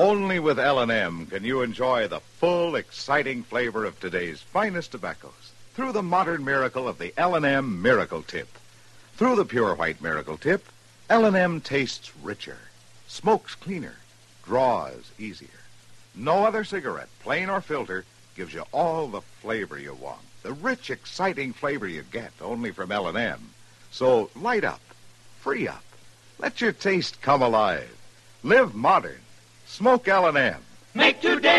Only with L&M can you enjoy the full, exciting flavor of today's finest tobaccos through the modern miracle of the L&M Miracle Tip. Through the pure white Miracle Tip, L&M tastes richer, smokes cleaner, draws easier. No other cigarette, plain or filter, gives you all the flavor you want. The rich, exciting flavor you get only from L&M. So light up, free up, let your taste come alive. Live modern. Smoke L&M. Make today